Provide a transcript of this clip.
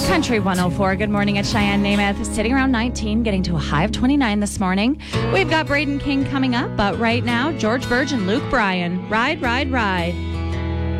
Country 104. Good morning at Cheyenne Namath. Sitting around 19, getting to a high of 29 this morning. We've got Braden King coming up, but right now, George Burge and Luke Bryan. Ride, ride, ride.